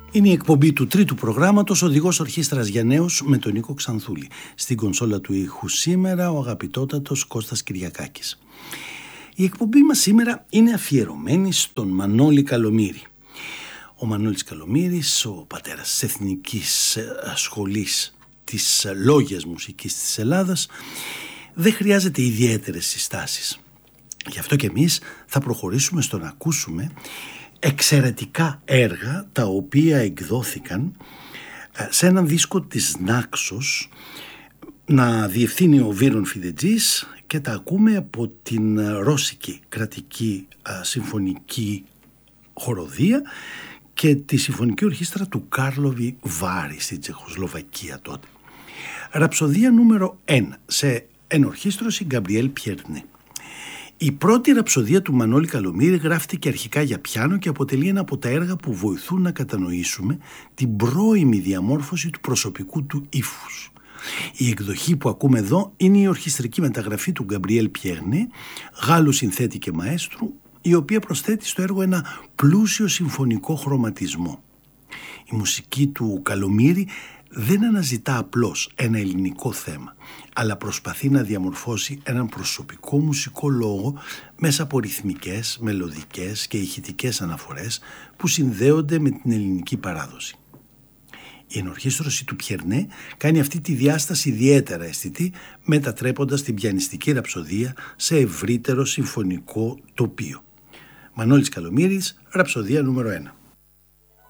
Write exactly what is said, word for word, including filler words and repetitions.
Είναι η εκπομπή του τρίτου προγράμματος «Οδηγός Ορχήστρας για Νέους» με τον Νίκο Ξανθούλη. Στην κονσόλα του ήχου σήμερα ο αγαπητότατος Κώστας Κυριακάκης. Η εκπομπή μας σήμερα είναι αφιερωμένη στον Μανώλη Καλομήρη. Ο Μανώλης Καλομήρης, ο πατέρας της Εθνικής Σχολής της Λόγιας Μουσικής της Ελλάδας, δεν χρειάζεται ιδιαίτερες συστάσεις. Γι' αυτό και εμείς θα προχωρήσουμε στο να ακούσουμε εξαιρετικά έργα τα οποία εκδόθηκαν σε έναν δίσκο της Νάξος, να διευθύνει ο Βύρον Φιδετζής, και τα ακούμε από την Ρώσικη Κρατική Συμφωνική Χοροδία και τη Συμφωνική Ορχήστρα του Κάρλοβι Βάρη στην Τσεχοσλοβακία τότε. Ραψοδία νούμερο ένα, σε ενορχήστρωση Γκαμπριέλ Πιέρνε. Η πρώτη ραψοδία του Μανώλη Καλομήρη γράφτηκε αρχικά για πιάνο και αποτελεί ένα από τα έργα που βοηθούν να κατανοήσουμε την πρώιμη διαμόρφωση του προσωπικού του ύφους. Η εκδοχή που ακούμε εδώ είναι η ορχιστρική μεταγραφή του Γκαμπριέλ Πιέρνε, Γάλλου συνθέτη και μαέστρου, η οποία προσθέτει στο έργο ένα πλούσιο συμφωνικό χρωματισμό. Η μουσική του Καλομήρη δεν αναζητά απλώς ένα ελληνικό θέμα, αλλά προσπαθεί να διαμορφώσει έναν προσωπικό μουσικό λόγο μέσα από ρυθμικές, μελωδικές και ηχητικές αναφορές που συνδέονται με την ελληνική παράδοση. Η ενορχήστρωση του Πιέρνε κάνει αυτή τη διάσταση ιδιαίτερα αισθητή, μετατρέποντας την πιανιστική ραψοδία σε ευρύτερο συμφωνικό τοπίο. Μανώλης Καλομήρης, ραψοδία νούμερο ένα.